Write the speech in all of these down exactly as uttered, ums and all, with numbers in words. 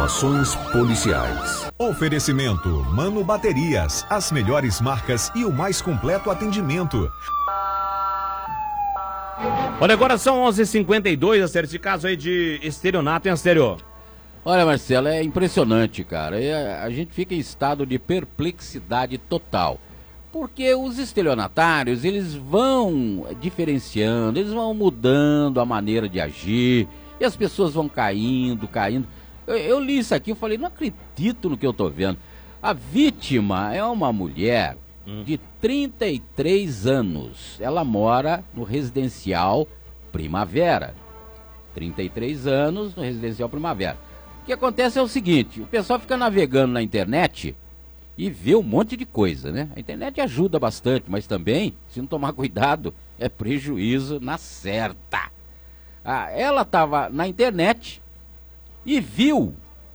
Ações policiais. Oferecimento Mano Baterias, as melhores marcas e o mais completo atendimento. Olha, agora são onze e cinquenta e dois, Astério, esse caso aí de estelionato, hein, Astério? Olha, Marcelo, é impressionante, cara. A gente fica em estado de perplexidade total. Porque os estelionatários, eles vão diferenciando, eles vão mudando a maneira de agir, e as pessoas vão caindo, caindo. Eu, eu li isso aqui, eu falei, não acredito no que eu tô vendo. A vítima é uma mulher hum. de trinta e três anos. Ela mora no residencial Primavera. trinta e três anos no residencial Primavera. O que acontece é o seguinte, o pessoal fica navegando na internet e vê um monte de coisa, né? A internet ajuda bastante, mas também, se não tomar cuidado, é prejuízo na certa. Ah, ela estava na internet e viu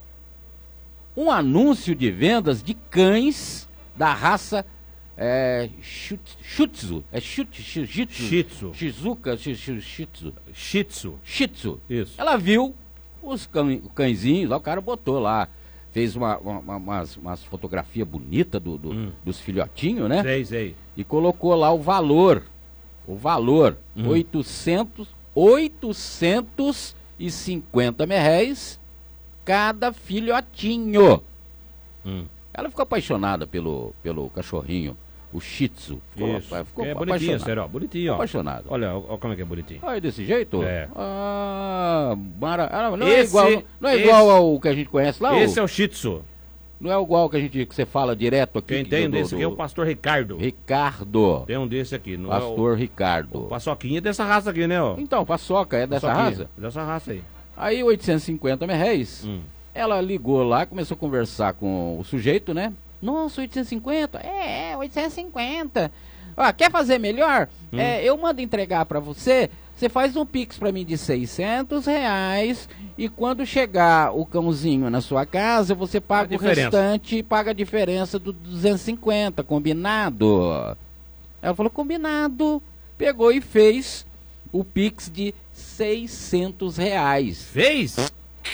um anúncio de vendas de cães da raça é, Shutsu. É Shutsu? Shitsu. Shizuka? Shitsu. Shitsu. Shitsu. Isso. Ela viu os cães, cãezinhos, lá o cara botou lá, fez uma, uma, umas, umas fotografias bonitas do, do, hum. dos filhotinhos, né? Sei, sei. E colocou lá o valor, o valor, hum. oitocentos, oitocentos e cinquenta reais cada filhotinho. Hum. Ela ficou apaixonada pelo, pelo cachorrinho, o Shih Tzu. Ficou, Isso. ficou é bonitinho, sério, ó, bonitinho, ó. Apaixonado. Olha, olha como é que é bonitinho. Ah, é desse jeito? É. Ah, mara... ah não, esse, é igual, não é esse, igual ao que a gente conhece lá? Esse o... é o Shih Tzu. Não é igual que a gente, que você fala direto aqui? Quem tem um do, desse do... aqui é o pastor Ricardo. Ricardo. Tem um desse aqui. Não pastor é o... Ricardo. O paçoquinha é dessa raça aqui, né? Ó. Então, paçoca é dessa paçoquinha, raça? Dessa raça aí. Aí, oitocentos e cinquenta reais. Hum. Ela ligou lá, começou a conversar com o sujeito, né? Nossa, oitocentos e cinquenta? É, é, oitocentos e cinquenta. Ó, quer fazer melhor? Hum. É, eu mando entregar pra você, você faz um Pix pra mim de seiscentos reais e quando chegar o cãozinho na sua casa, você paga o restante e paga a diferença do duzentos e cinquenta, combinado? Ela falou, combinado. Pegou e fez o Pix de seiscentos reais. Fez?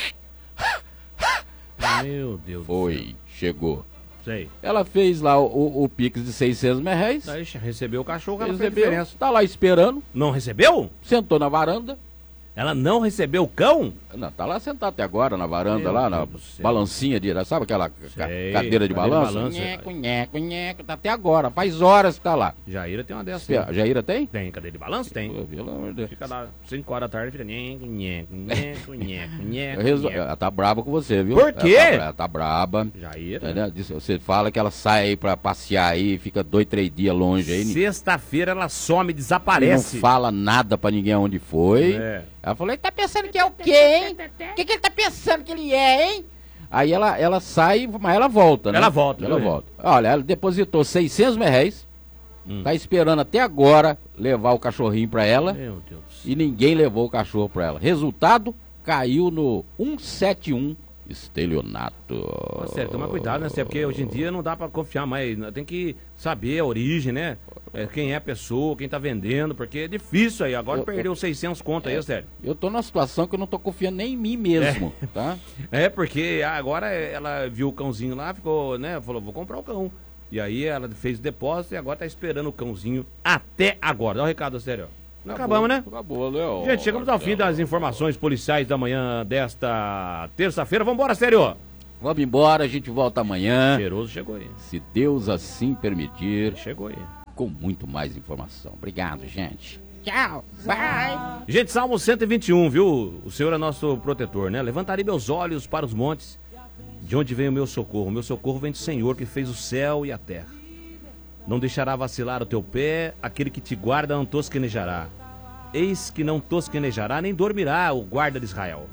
Meu Deus. Foi, chegou. Sei. Ela fez lá o, o, o Pix de seiscentos reais. Daí recebeu o cachorro, ela recebeu, fez diferença. Tá lá esperando. Não recebeu? Sentou na varanda. Ela não recebeu o cão? Não, tá lá sentado até agora na varanda, Meu lá Deus na balancinha de... Sabe aquela ca cadeira de balanço? Nheco, nheco, nheco, tá até agora, faz horas que tá lá. Jaira tem uma dessas. Cê, Jaira tem? Tem, cadeira de balanço? Tem. Pô, pelo amor de Deus. Fica lá, cinco horas da tarde, fica nheco, nheco, nheco, nheco, nheco. Resol... Ela tá braba com você, viu? Por quê? Ela tá, ela tá braba. Jaira. Né? Você fala que ela sai aí pra passear aí, fica dois, três dias longe aí. Sexta-feira ela some, desaparece. Não fala nada pra ninguém onde foi. É. Ela falou, ele tá pensando que é o quê, hein? O que, que ele tá pensando que ele é, hein? Aí ela, ela sai, mas ela volta, né? Ela volta. Ela volta. Olha, ela depositou seiscentos reais, hum. tá esperando até agora levar o cachorrinho pra ela. Meu Deus. E ninguém levou o cachorro pra ela. Resultado, caiu no cento e setenta e um, estelionato. Tá certo, toma cuidado, né, Cê? Porque hoje em dia não dá pra confiar mais, tem que saber a origem, né? É, quem é a pessoa, quem tá vendendo, porque é difícil aí, agora eu, perdeu eu, seiscentos conto aí, é, sério. Eu tô numa situação que eu não tô confiando nem em mim mesmo, é. tá? É, porque agora ela viu o cãozinho lá, ficou, né, falou, vou comprar o cão. E aí ela fez o depósito e agora tá esperando o cãozinho até agora. Dá o um recado, sério. Não acabamos, né? Acabou, Léo. Gente, chegamos ao fim das informações policiais da manhã desta terça-feira. Vambora, sério. Vamos embora, a gente volta amanhã. Cheiroso chegou aí. Se Deus assim permitir. Chegou aí. Com muito mais informação. Obrigado, gente. Tchau. Bye. Gente, Salmo cento e vinte e um, viu? O Senhor é nosso protetor, né? Levantarei meus olhos para os montes. De onde vem o meu socorro? O meu socorro vem do Senhor que fez o céu e a terra. Não deixará vacilar o teu pé, aquele que te guarda não tosquenejará. Eis que não tosquenejará, nem dormirá o guarda de Israel.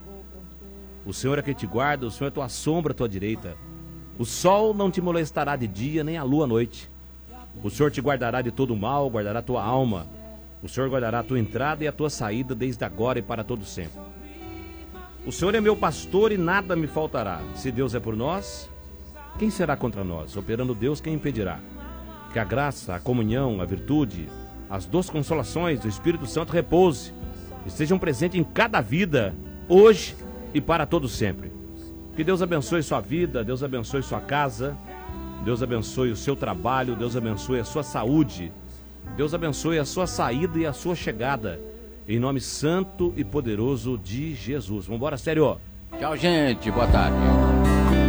O Senhor é quem te guarda, o Senhor é tua sombra à tua direita. O sol não te molestará de dia, nem a lua à noite. O Senhor te guardará de todo mal, guardará a tua alma. O Senhor guardará a tua entrada e a tua saída desde agora e para todo sempre. O Senhor é meu pastor e nada me faltará. Se Deus é por nós, quem será contra nós? Operando Deus, quem impedirá? Que a graça, a comunhão, a virtude, as doces consolações do Espírito Santo repouse, estejam presentes em cada vida, hoje e para todo sempre. Que Deus abençoe sua vida, Deus abençoe sua casa, Deus abençoe o seu trabalho, Deus abençoe a sua saúde, Deus abençoe a sua saída e a sua chegada, em nome santo e poderoso de Jesus. Vamos embora, sério. Tchau, gente. Boa tarde.